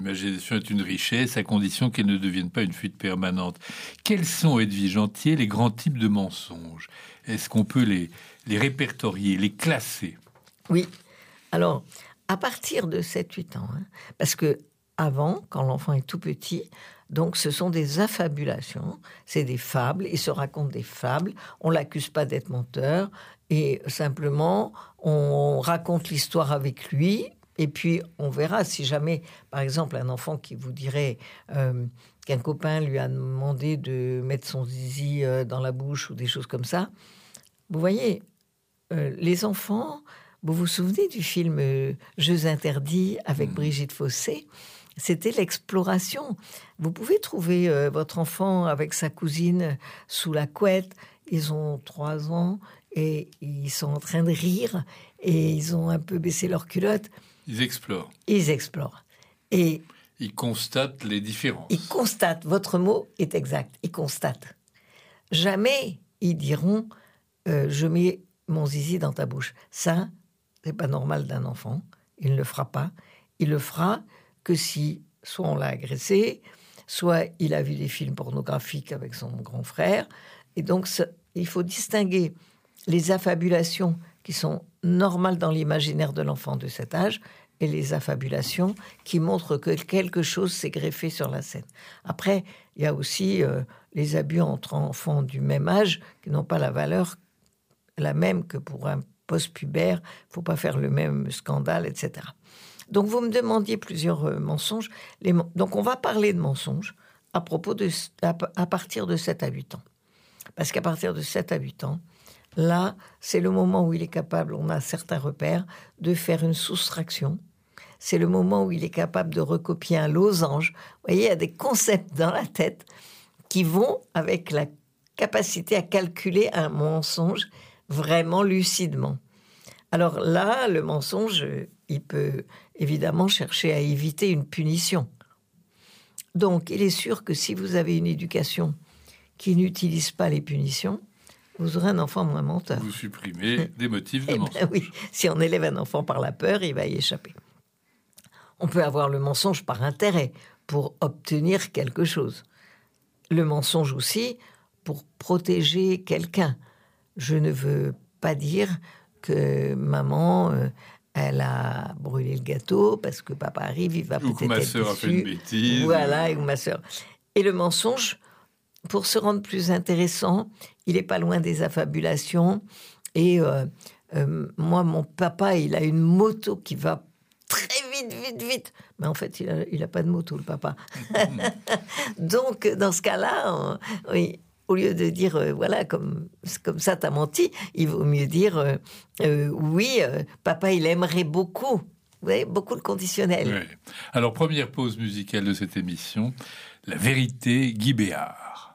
L'imagination est une richesse à condition qu'elle ne devienne pas une fuite permanente. Quels sont, Edwige Antier, les grands types de mensonges? Est-ce qu'on peut les répertorier, les classer? Oui. Alors, à partir de 7-8 ans, parce que avant, quand l'enfant est tout petit, donc ce sont des affabulations, c'est des fables, il se raconte des fables, on l'accuse pas d'être menteur, et simplement, on raconte l'histoire avec lui, et puis on verra si jamais, par exemple, un enfant qui vous dirait qu'un copain lui a demandé de mettre son zizi dans la bouche ou des choses comme ça. Vous voyez, les enfants, vous vous souvenez du film Jeux interdits avec Brigitte Fossé? C'était l'exploration. Vous pouvez trouver votre enfant avec sa cousine sous la couette. Ils ont 3 ans et ils sont en train de rire et ils ont un peu baissé leur culotte. Ils explorent. Ils explorent. Et ils constatent les différences. Ils constatent. Votre mot est exact. Ils constatent. Jamais ils diront je mets mon zizi dans ta bouche. Ça, c'est pas normal d'un enfant. Il ne le fera pas. Il le fera que si soit on l'a agressé, soit il a vu des films pornographiques avec son grand frère. Et donc, il faut distinguer les affabulations qui sont normales dans l'imaginaire de l'enfant de cet âge et les affabulations qui montrent que quelque chose s'est greffé sur la scène. Après, il y a aussi les abus entre enfants du même âge qui n'ont pas la valeur la même que pour un post-pubère. Il ne faut pas faire le même scandale, etc. Donc, vous me demandiez plusieurs mensonges. Donc, on va parler de mensonges à partir de 7 à 8 ans. Parce qu'à partir de 7 à 8 ans, là, c'est le moment où il est capable, on a certains repères, de faire une soustraction. C'est le moment où il est capable de recopier un losange. Vous voyez, il y a des concepts dans la tête qui vont avec la capacité à calculer un mensonge vraiment lucidement. Alors là, le mensonge, il peut évidemment chercher à éviter une punition. Donc, il est sûr que si vous avez une éducation qui n'utilise pas les punitions, vous aurez un enfant moins menteur. Vous supprimez des motifs de mensonge. Oui, si on élève un enfant par la peur, il va y échapper. On peut avoir le mensonge par intérêt, pour obtenir quelque chose. Le mensonge aussi pour protéger quelqu'un. Je ne veux pas dire que maman, elle a brûlé le gâteau parce que papa arrive, il va peut-être être déçu. Ou que ma sœur a fait une bêtise. Voilà, ou ma sœur. Et le mensonge, pour se rendre plus intéressant, il n'est pas loin des affabulations. Et moi, mon papa, il a une moto qui va très vite. Mais en fait, il a pas de moto, le papa. Donc, dans ce cas-là, oui, au lieu de dire, voilà, comme ça, t'as menti, il vaut mieux dire, oui, papa, il aimerait beaucoup. Vous voyez, beaucoup le conditionnel. Oui. Alors, première pause musicale de cette émission, La Vérité, Guy Béard.